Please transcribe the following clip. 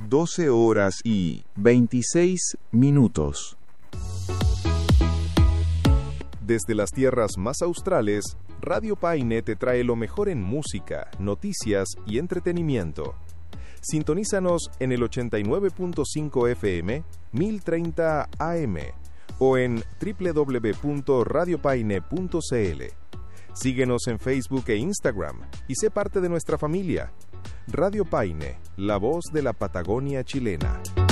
12 horas y 26 minutos. Desde las tierras más australes, Radio Paine te trae lo mejor en música, noticias y entretenimiento. Sintonízanos en el 89.5 FM, 1030 AM o en www.radiopaine.cl. Síguenos en Facebook e Instagram y sé parte de nuestra familia. Radio Paine, la voz de la Patagonia chilena.